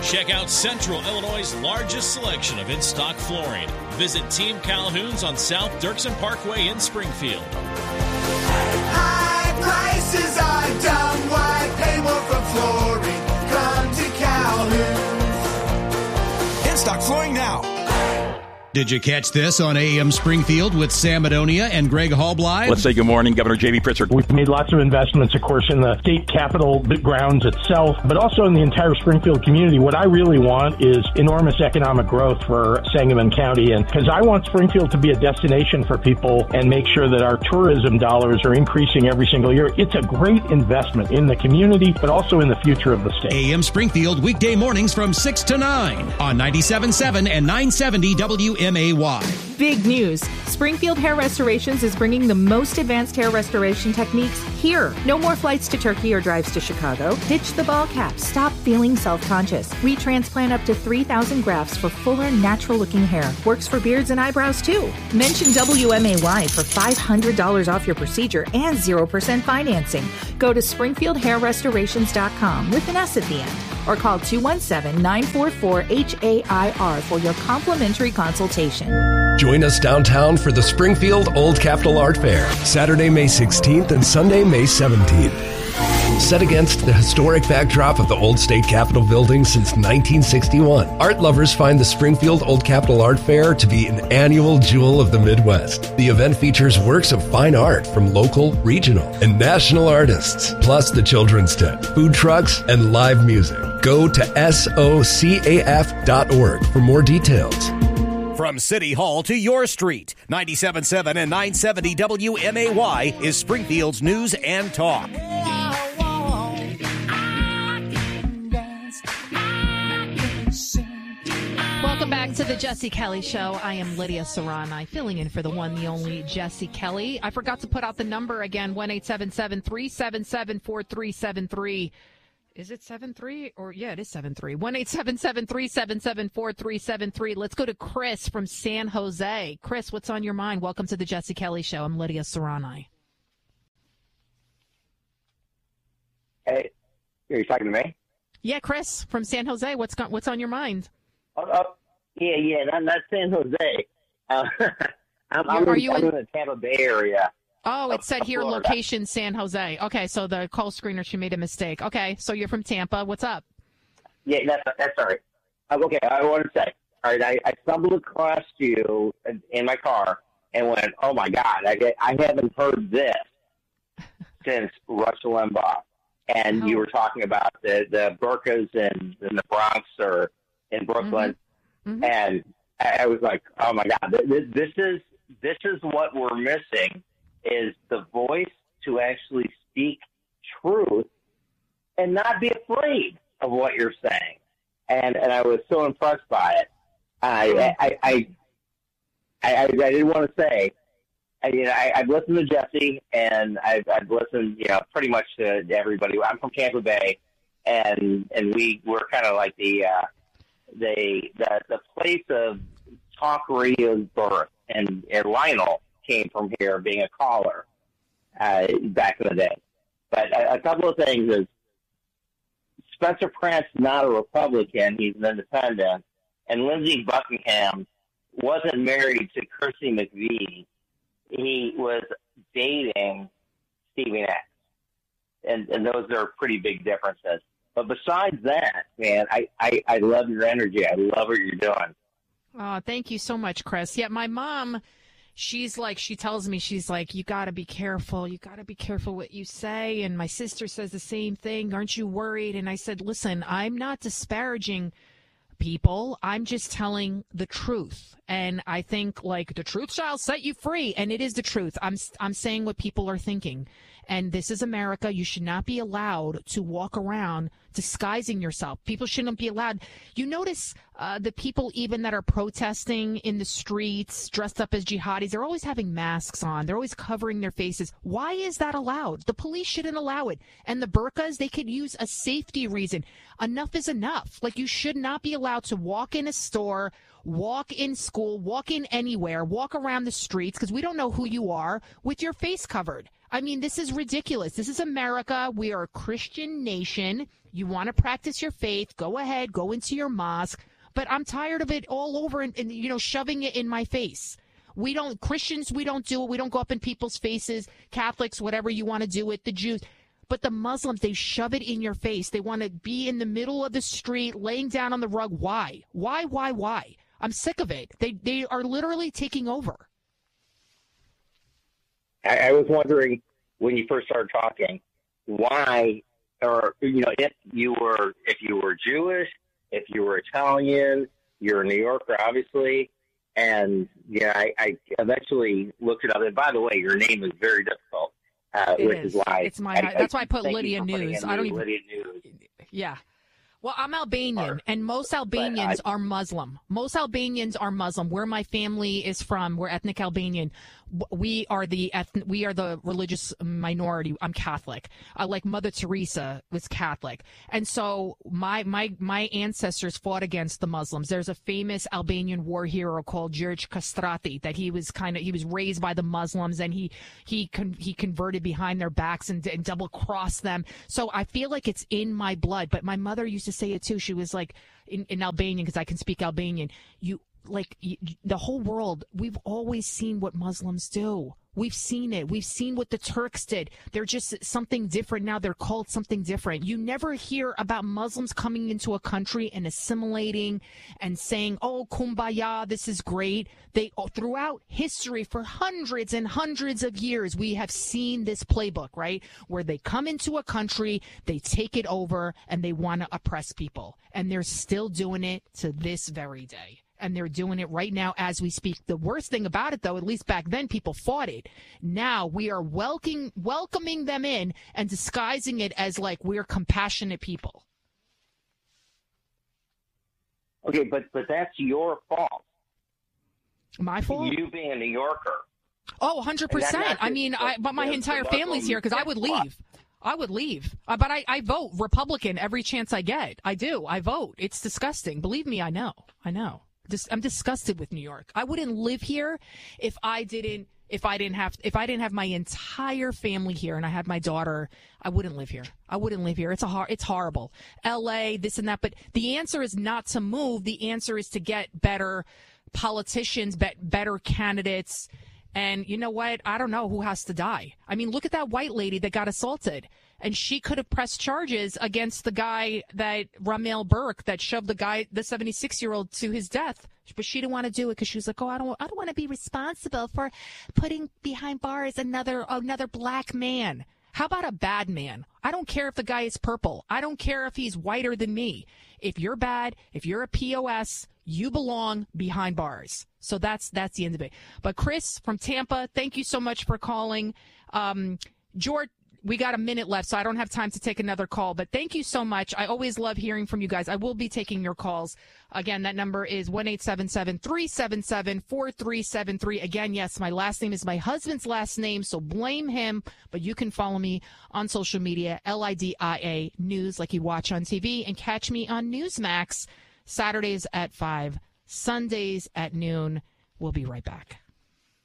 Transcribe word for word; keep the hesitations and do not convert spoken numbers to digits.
Check out Central Illinois' largest selection of in-stock flooring. Visit Team Calhoun's on South Dirksen Parkway in Springfield. High prices are dumb. Why pay more for flooring? Come to Calhoun's. In-stock flooring now. Did you catch this on A M Springfield with Sam Madonia and Greg Hallbly? Let's say good morning, Governor J B. Pritzker. We've made lots of investments, of course, in the state capitol grounds itself, but also in the entire Springfield community. What I really want is enormous economic growth for Sangamon County, and because I want Springfield to be a destination for people and make sure that our tourism dollars are increasing every single year. It's a great investment in the community, but also in the future of the state. A M Springfield, weekday mornings from six to nine on ninety-seven point seven and nine seventy W M A Y. Big news. Springfield Hair Restorations is bringing the most advanced hair restoration techniques here. No more flights to Turkey or drives to Chicago. Ditch the ball cap. Stop feeling self-conscious. We transplant up to three thousand grafts for fuller, natural-looking hair. Works for beards and eyebrows, too. Mention W M A Y for five hundred dollars off your procedure and zero percent financing. Go to springfield hair restorations dot com with an S at the end, or call two one seven, nine four four, H A I R for your complimentary consultation. Join us downtown for the Springfield Old Capitol Art Fair, Saturday, May sixteenth and Sunday, May seventeenth. Set against the historic backdrop of the old state capitol building since nineteen sixty-one, art lovers find the Springfield Old Capitol Art Fair to be an annual jewel of the Midwest. The event features works of fine art from local, regional, and national artists, plus the children's tent, food trucks, and live music. Go to S O C A F dot org for more details. From City Hall to your street, ninety-seven point seven and nine seventy W M A Y is Springfield's news and talk. Welcome back to the Jesse Kelly Show. I am Lydia Serrani, filling in for the one, the only Jesse Kelly. I forgot to put out the number again, one eight seven seven, three seven seven, four three seven three. Is it seven three? Or, yeah, it is seven three. one eight seven seven, three seven seven, four three seven three. Let's go to Chris from San Jose. Chris, what's on your mind? Welcome to the Jesse Kelly Show. I'm Lydia Serrani. Hey, are you talking to me? Yeah, Chris from San Jose. What's got, what's on your mind? Oh, oh yeah, yeah, not, not San Jose. Uh, I'm, I'm, Are in, you I'm in- in the Tampa Bay area. Oh, it of- said of here Florida. location San Jose. Okay, so the call screener, she made a mistake. Okay, so you're from Tampa. What's up? Yeah, that's, that's all right. Uh, okay, I want to say, all right, I, I stumbled across you in, in my car and went, oh, my God, I, get- I haven't heard this since Rush Limbaugh. And Oh. you were talking about the, the burqas in, in the Bronx or in Brooklyn. Mhm. And I, I was like, oh, my God, this, this is this is what we're missing, is the voice to actually speak truth and not be afraid of what you're saying. And and I was so impressed by it. I I I I, I, I didn't want to say, I, you know, I, I've listened to Jesse, and I've, I've listened, you know, pretty much to everybody. I'm from Tampa Bay, and and we we're kind of like the uh, the the the place of talk radio's birth, and, and Lionel came from here, being a caller uh, back in the day. But a, a couple of things is, Spencer Pratt's not a Republican; he's an independent. And Lindsey Buckingham wasn't married to Kirstie McVie; he was dating Stevie Nicks, and and those are pretty big differences. But besides that, man, I, I, I love your energy. I love what you're doing. Oh, thank you so much, Chris. Yeah, my mom, she's like, she tells me, she's like, you got to be careful. You got to be careful what you say. And my sister says the same thing. Aren't you worried? And I said, listen, I'm not disparaging people. I'm just telling the truth. And I think, like, the truth shall set you free. And it is the truth. I'm, I'm saying what people are thinking. And this is America. You should not be allowed to walk around disguising yourself. People shouldn't be allowed. You notice uh, the people even that are protesting in the streets, dressed up as jihadis, they're always having masks on. They're always covering their faces. Why is that allowed? The police shouldn't allow it. And the burqas, they could use a safety reason. Enough is enough. Like, you should not be allowed to walk in a store, walk in school, walk in anywhere, walk around the streets, because we don't know who you are, with your face covered. I mean, this is ridiculous. This is America. We are a Christian nation. You want to practice your faith, go ahead, go into your mosque. But I'm tired of it all over and, and, you know, shoving it in my face. We don't, Christians, we don't do it. We don't go up in people's faces. Catholics, whatever you want to do it. The Jews. But the Muslims, they shove it in your face. They want to be in the middle of the street, laying down on the rug. Why? Why, why, why? I'm sick of it. They they are literally taking over. I, I was wondering when you first started talking, why, or you know, if you were if you were Jewish, if you were Italian, you're a New Yorker, obviously, and yeah, I, I eventually looked it up. And by the way, your name is very difficult, uh, which is. is why it's my. I, that's I, why I put Lydia News. I don't even. Lydia News. Yeah. Well, I'm Albanian, and most Albanians I, are Muslim. Most Albanians are Muslim. Where my family is from, we're ethnic Albanian. We are the ethnic, we are the religious minority. I'm Catholic. Uh, like Mother Teresa was Catholic, and so my my my ancestors fought against the Muslims. There's a famous Albanian war hero called George Castrati that he was kind of he was raised by the Muslims, and he he con, he converted behind their backs and, and double crossed them. So I feel like it's in my blood. But my mother used to say it too. She was like in, in Albanian, because I can speak Albanian. You like you, the whole world. We've always seen what Muslims do. We've seen it. We've seen what the Turks did. They're just something different now. They're called something different. You never hear about Muslims coming into a country and assimilating and saying, oh, kumbaya, this is great. They throughout history for hundreds and hundreds of years, we have seen this playbook, right? Where they come into a country, they take it over, and they want to oppress people. And they're still doing it to this very day. And they're doing it right now as we speak. The worst thing about it, though, at least back then, people fought it. Now we are welcoming welcoming them in and disguising it as like we're compassionate people. Okay, but but that's your fault. My fault? You being a New Yorker. Oh, one hundred percent. I mean, I, but my entire family's here because I would leave. I would leave. Uh, but I, I vote Republican every chance I get. I do. I vote. It's disgusting. Believe me, I know. I know. I'm disgusted with New York. I wouldn't live here if I didn't if I didn't have if I didn't have my entire family here and I had my daughter. I wouldn't live here. I wouldn't live here. It's a hor- it's horrible. L A, this and that. But the answer is not to move. The answer is to get better politicians, be- better candidates. And you know what? I don't know who has to die. I mean, look at that white lady that got assaulted. And she could have pressed charges against the guy that Ramel Burke that shoved the guy, the seventy-six-year-old, to his death. But she didn't want to do it because she was like, "Oh, I don't, I don't want to be responsible for putting behind bars another, another black man." How about a bad man? I don't care if the guy is purple. I don't care if he's whiter than me. If you're bad, if you're a P O S, you belong behind bars. So that's that's the end of it. But Chris from Tampa, thank you so much for calling. Um, George. We got a minute left, so I don't have time to take another call. But thank you so much. I always love hearing from you guys. I will be taking your calls. Again, that number is one eight seven seven, three seven seven, four three seven three. Again, yes, my last name is my husband's last name, so blame him. But you can follow me on social media, L I D I A News, like you watch on T V, and catch me on Newsmax Saturdays at five, Sundays at noon. We'll be right back.